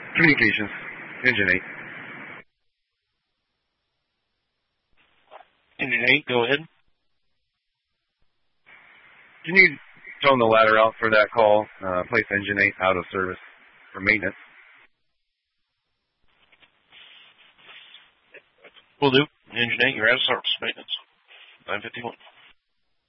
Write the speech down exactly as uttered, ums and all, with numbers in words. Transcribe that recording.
Communications, engine eight. Engine eight, go ahead. Can you tone the ladder out for that call? Uh, place engine eight out of service for maintenance. Will do. Engine eight, you're out of service. Maintenance. nine fifty-one.